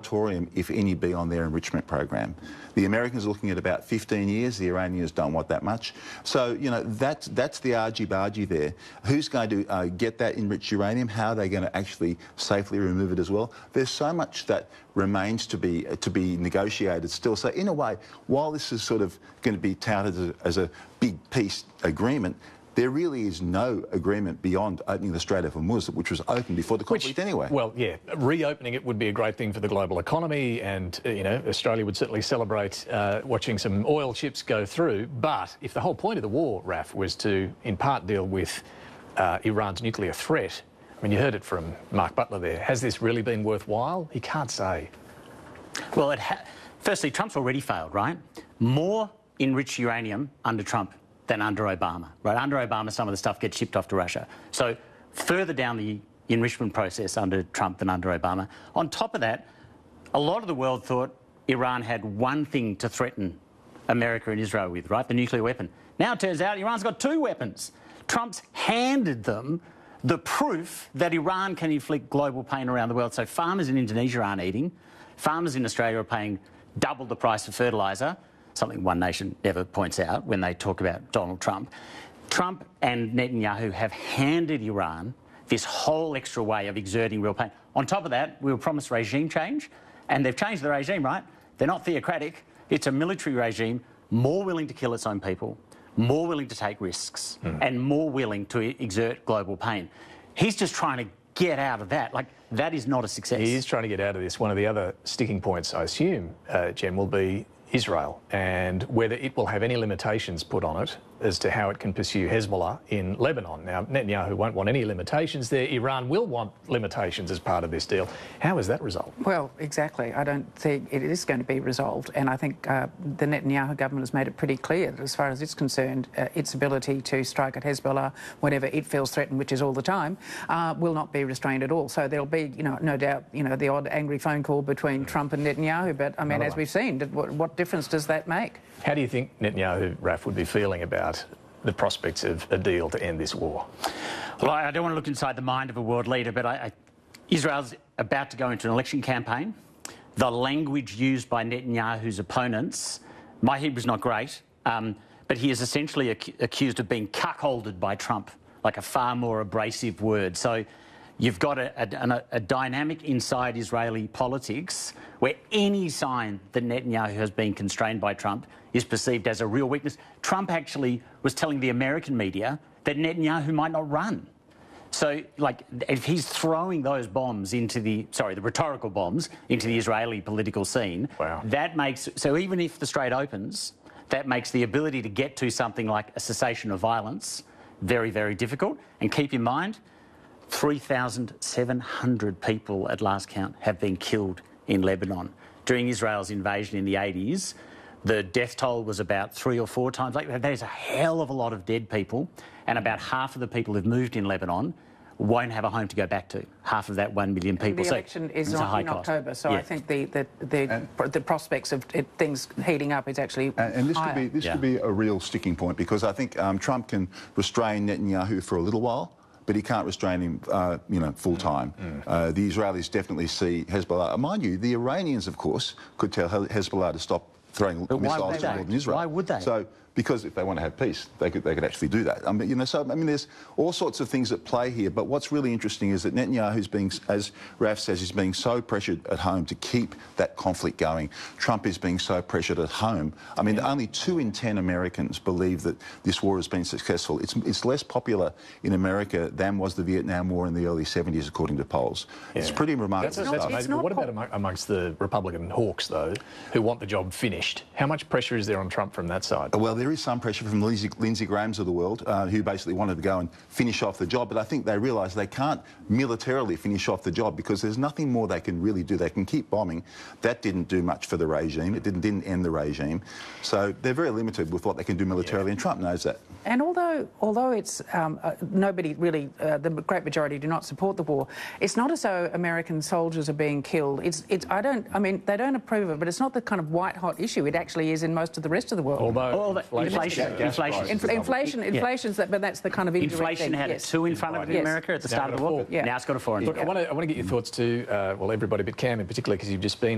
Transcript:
moratorium, if any, be on their enrichment program. The Americans are looking at about 15 years. The Iranians don't want that much. So, you know, that's the argy-bargy there. Who's going to get that enriched uranium? How are they going to actually safely remove it as well? There's so much that remains to be negotiated still. So, in a way, while this is sort of going to be touted as a big peace agreement, there really is no agreement beyond opening the Strait of Hormuz, which was open before the conflict anyway. Well, yeah, reopening it would be a great thing for the global economy, and, you know, Australia would certainly celebrate watching some oil ships go through. But if the whole point of the war, Raf, was to, in part, deal with Iran's nuclear threat, I mean, you heard it from Mark Butler there, has this really been worthwhile? He can't say. Well, firstly, Trump's already failed, right? More enriched uranium under Trump than under Obama, right? Under Obama, some of the stuff gets shipped off to Russia. So further down the enrichment process under Trump than under Obama. On top of that, a lot of the world thought Iran had one thing to threaten America and Israel with, right? The nuclear weapon. Now it turns out Iran's got two weapons. Trump's handed them the proof that Iran can inflict global pain around the world. So farmers in Indonesia aren't eating. Farmers in Australia are paying double the price of fertiliser, something One Nation never points out when they talk about Donald Trump. Trump and Netanyahu have handed Iran this whole extra way of exerting real pain. On top of that, we were promised regime change, and they've changed the regime, right? They're not theocratic. It's a military regime, more willing to kill its own people, more willing to take risks, and more willing to exert global pain. He's just trying to get out of that. Like, that is not a success. He is trying to get out of this. One of the other sticking points, I assume, Jen, will be Israel, and whether it will have any limitations put on it as to how it can pursue Hezbollah in Lebanon. Now, Netanyahu won't want any limitations there. Iran will want limitations as part of this deal. How is that resolved? Well, exactly. I don't think it is going to be resolved. And I think the Netanyahu government has made it pretty clear that as far as it's concerned, its ability to strike at Hezbollah whenever it feels threatened, which is all the time, will not be restrained at all. So there'll be, you know, no doubt, you know, the odd angry phone call between Trump and Netanyahu. But, I mean, as we've seen, what difference does that make? How do you think Netanyahu, Raf, would be feeling about the prospects of a deal to end this war? Well, I don't want to look inside the mind of a world leader, but Israel's about to go into an election campaign. The language used by Netanyahu's opponents, my Hebrew's not great, but he is essentially accused of being cuckolded by Trump, like a far more abrasive word. So you've got a dynamic inside Israeli politics where any sign that Netanyahu has been constrained by Trump is perceived as a real weakness. Trump actually was telling the American media that Netanyahu might not run. So, like, if he's throwing those bombs into the rhetorical bombs into the Israeli political scene, that makes, so even if the Strait opens, that makes the ability to get to something like a cessation of violence very, very difficult. And keep in mind, 3,700 people at last count have been killed in Lebanon. During Israel's invasion in the 80s, the death toll was about 3 or 4 times. Like, there's a hell of a lot of dead people, and about half of the people who've moved in Lebanon won't have a home to go back to. Half of that 1 million people. The election is not in October, so I think the prospects of things heating up is actually and this could be a real sticking point, because I think Trump can restrain Netanyahu for a little while, but he can't restrain him, you know, full time. The Israelis definitely see Hezbollah. Mind you, the Iranians, of course, could tell Hezbollah to stop throwing missiles to northern Israel. Why would they? So, because if they want to have peace, they could actually do that. You know, so I mean, there's all sorts of things at play here. But what's really interesting is that Netanyahu's being, as Raf says, he's being so pressured at home to keep that conflict going. Trump is being so pressured at home. I mean, only 2 in 10 Americans believe that this war has been successful. It's less popular in America than was the Vietnam War in the early 70s, according to polls. It's pretty remarkable stuff. That's amazing. But what about amongst the Republican hawks, though, who want the job finished? How much pressure is there on Trump from that side? Well, there is some pressure from Lindsey Grahams of the world, who basically wanted to go and finish off the job, but I think they realise they can't militarily finish off the job because there's nothing more they can really do. They can keep bombing. That didn't do much for the regime. It didn't end the regime. So they're very limited with what they can do militarily, and Trump knows that. And although it's nobody really, the great majority do not support the war, it's not as though American soldiers are being killed. I mean, they don't approve of it, but it's not the kind of white-hot issue it actually is in most of the rest of the world. Although inflation's but that's the kind of inflation had a 2 in front of it in America at the start of the war. Now it's got a 4. Look, I want to get your thoughts too, well, everybody but Cam in particular, because you've just been